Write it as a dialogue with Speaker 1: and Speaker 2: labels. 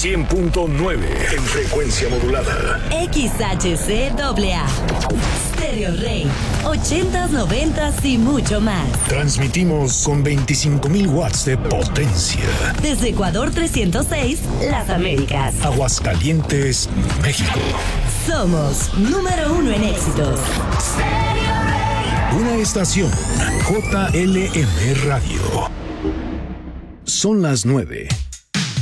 Speaker 1: 100.9 en frecuencia modulada.
Speaker 2: XHCAA. Stereo Rey. 80s, 90s y mucho más.
Speaker 1: Transmitimos con 25,000 watts de potencia.
Speaker 2: Desde Ecuador 306, Las Américas.
Speaker 1: Aguascalientes, México.
Speaker 2: Somos número 1 en éxitos.
Speaker 1: Una estación JLM Radio. Son las 9.